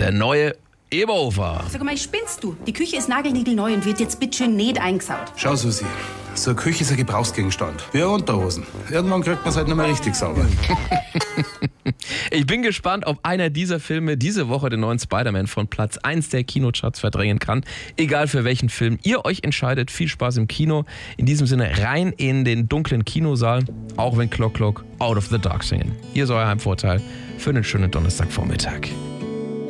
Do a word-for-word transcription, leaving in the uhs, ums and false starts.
der neue Eberhofer. Sag mal, spinnst du? Die Küche ist nagelniegelneu und wird jetzt bitteschön nicht eingesaut. Schau, Susi, so eine Küche ist ein Gebrauchsgegenstand. Wie Unterhosen. Irgendwann kriegt man es halt nicht mehr richtig sauber. Ich bin gespannt, ob einer dieser Filme diese Woche den neuen Spider-Man von Platz eins der Kinocharts verdrängen kann. Egal für welchen Film ihr euch entscheidet. Viel Spaß im Kino. In diesem Sinne rein in den dunklen Kinosaal, auch wenn Clock Clock Out of the Dark singen. Hier ist euer Heimvorteil für einen schönen Donnerstagvormittag.